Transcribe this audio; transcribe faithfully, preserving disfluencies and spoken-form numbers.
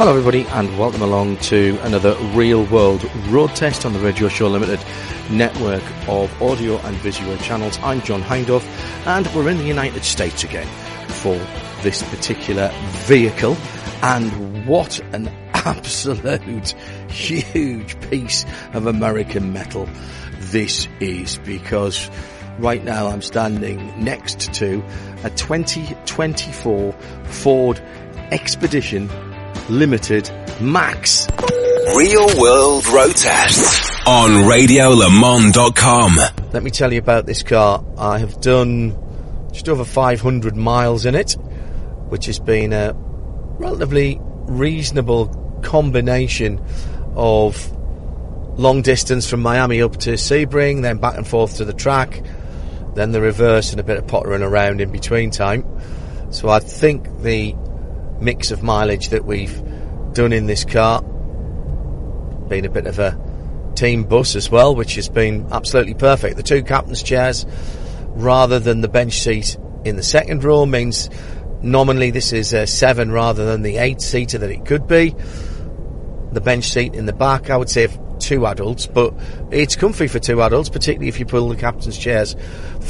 Hello everybody and welcome along to another real world road test on the Radio Show Limited network of audio and visual channels. I'm John Hindhaugh and we're in the United States again for this particular vehicle, and what an absolute huge piece of American metal this is, because right now I'm standing next to a twenty twenty-four Ford Expedition Limited Max. Real World Road Test on radio le mans dot com. Let me tell you about this car. I have done just over five hundred miles in it, which has been a relatively reasonable combination of long distance from Miami up to Sebring, then back and forth to the track, then the reverse and a bit of pottering around in between time. So I think the mix of mileage that we've done in this car, been a bit of a team bus as well, which has been absolutely perfect. The two captain's chairs rather than the bench seat in the second row means nominally this is a seven rather than the eight seater that it could be. The bench seat in the back, I would say two adults, but it's comfy for two adults, particularly if you pull the captain's chairs